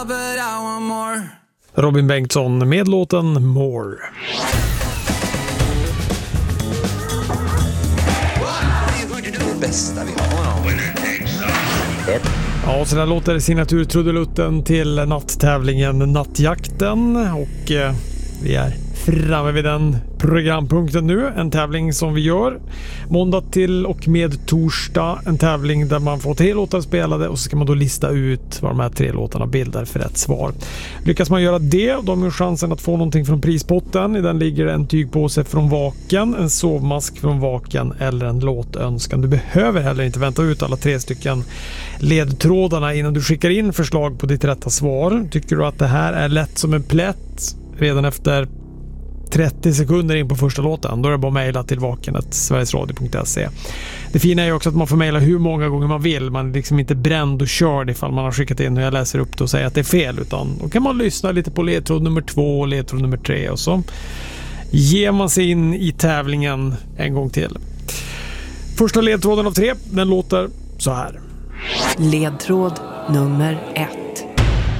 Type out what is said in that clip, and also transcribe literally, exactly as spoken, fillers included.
but I want more. Robin Bengtsson med låten More. Det bästa vi har. Ja, så där låter signaturtrudelutten till natttävlingen Nattjakten och eh, vi är framme vid den programpunkten nu. En tävling som vi gör måndag till och med torsdag. En tävling där man får tre låtar spelade och så ska man då lista ut vad de här tre låtarna bildar för rätt svar. Lyckas man göra det, då har man chansen att få någonting från prispotten. I den ligger en tygpåse från Vaken, en sovmask från Vaken eller en låtönskan. Du behöver heller inte vänta ut alla tre stycken ledtrådarna innan du skickar in förslag på ditt rätta svar. Tycker du att det här är lätt som en plätt redan efter trettio sekunder in på första låten, då är det bara att mejla till vaken snabel-a sverigesradio punkt se. Det fina är ju också att man får mejla hur många gånger man vill. Man är liksom inte bränd och körd ifall man har skickat in och jag läser upp det och säger att det är fel, utan då kan man lyssna lite på ledtråd nummer två och ledtråd nummer tre och så ger man sig in i tävlingen en gång till. Första ledtråden av tre, den låter så här. Ledtråd nummer ett.